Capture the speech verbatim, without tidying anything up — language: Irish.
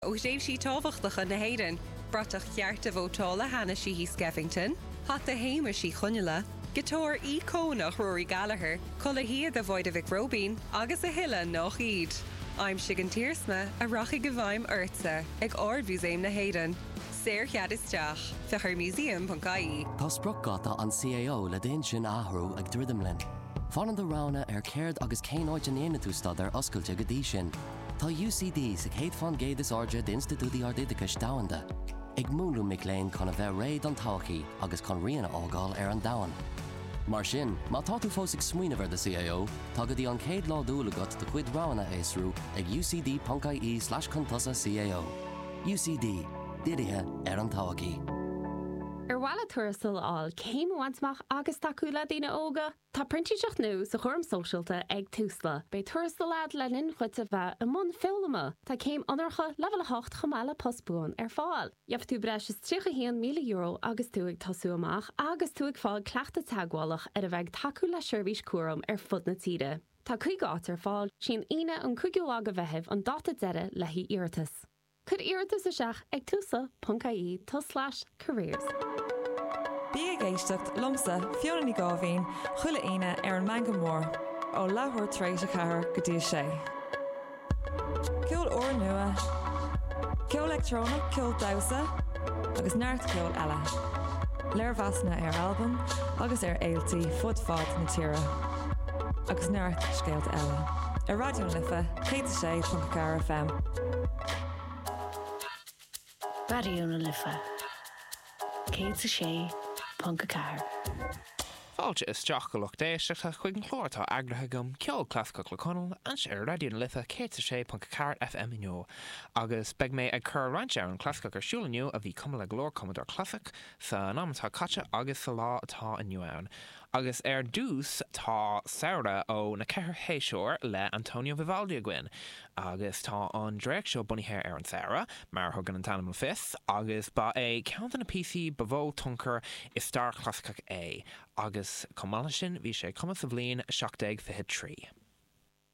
ó déobh sí tábhachtach na héireann, bratach cheart a bhótála hana sí hí Skeffington, hat a héimar sí chuneala, Gatóir í cónach Rory Gallagher, colla hiad a bhoid a Vic Robin, agus a hille nach iad. I'm Sigan Tiersma, a rachi gavaim urtsa, ag ord museum na héireann. Séir chead isteach, fechar museum pon caí. Tá sprog gata an C A O le déon sin áhrú ag dridimlin. Fanna do rána ar céird agus céinóid an éana tú stad ar oscailte go dtí sin. Tá U C D sa chéad fan géad orge d'Institútaí Ardidicais Domhanda. Ag múlú mic léinn chun a bheith réad an táchaí agus chun riana ágáil ar an domhan. Mar sin, má tá tú fós ag smuoineh de C A O, tá go dtí an céad lá dúlagat do chuid rána éasrú ag ucd.ie slash contasa CAO. U C D, dirithe ar an táchaí. Ar bhaile tuairsil áil céim bhaintach agus tacúla daoine óga, tá printíseach nó sa chorm socialta ag túsla. Bei tuairsil lead lenin chuite bheith i món filma, tá céim anarcha level hocht chamála postbúin ar fáil. Jaf tú breis is trícha híon míle euro agus tú ag tasú amach agus tú ag fáil cleachta teagháilach ar a bheith tacúla seirbhís cuaram ar fud na tíide. Tá chuig áit ar fáil sin ine an cuigiúla go bheitheh an data deire le hí iirtas. Cud iirtas a seach ag túsa.caí tá slash careers. Bí ag éisteacht lomsa Fiona ní Gábhín chuile aine ar an Manga Mór ó láthúir tar éis a chathair go dtí sé. Ceol uair nua, ceol electrónach, ceol damhsa agus neart ceol eile. Léir bheasna ar albumm agus ar éiltí fud fad na tíre. Agus neart scéalt eile. Ar Radio Lifa, cé sé Punca Cara F M. Radio Lifa, cé sé Punca Cara. Fáilte is teach go luchtéisteach a chuig an chlóirtá agrathe gom ceol clascach le conal an sé radioúna litha cé sé Punca Cara F M inniu. Agus beag mé ag chur roiint ar an clascach ar siúlaniu a bhí cuma le glór Commodore Classic sa námantá caite agus sa lá atá inniu ann. Agus ar dús tá saoire ó na cethir héiseoir le Antonio Vivaldi a gcuin. Agus tá an dréic seo bunithe ar an saoire, mar thugan an tanam fis, agus ba é ceann na P C bavó tuncar is star clascach é. Agus cumála sin bhí sé cuma sa bblion seachtaigh fiche trí.